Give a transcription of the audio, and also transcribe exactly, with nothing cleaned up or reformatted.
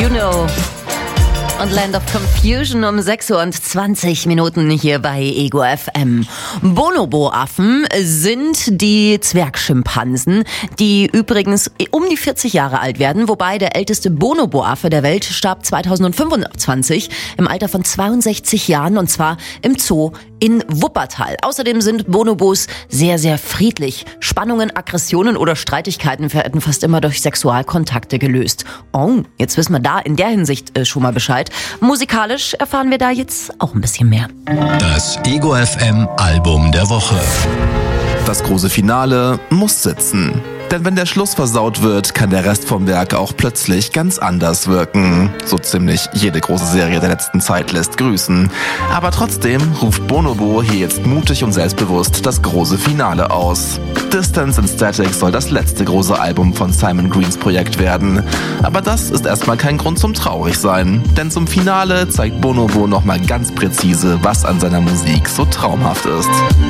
You Know. Und Land of Confusion um sechs Uhr und zwanzig Minuten hier bei Ego F M. Bonobo-Affen sind die Zwergschimpansen, die übrigens um die vierzig Jahre alt werden, wobei der älteste Bonobo-Affe der Welt starb zweitausendfünfundzwanzig im Alter von zweiundsechzig Jahren, und zwar im Zoo in Wuppertal. Außerdem sind Bonobos sehr, sehr friedlich. Spannungen, Aggressionen oder Streitigkeiten werden fast immer durch Sexualkontakte gelöst. Oh, jetzt wissen wir da in der Hinsicht äh, schon mal Bescheid. Musikalisch erfahren wir da jetzt auch ein bisschen mehr. Das Ego F M Album der Woche. Das große Finale muss sitzen. Denn wenn der Schluss versaut wird, kann der Rest vom Werk auch plötzlich ganz anders wirken. So ziemlich jede große Serie der letzten Zeit lässt grüßen. Aber trotzdem ruft Bonobo hier jetzt mutig und selbstbewusst das große Finale aus. Distance and Static soll das letzte große Album von Simon Greens Projekt werden. Aber das ist erstmal kein Grund zum Traurigsein. Denn zum Finale zeigt Bonobo nochmal ganz präzise, was an seiner Musik so traumhaft ist.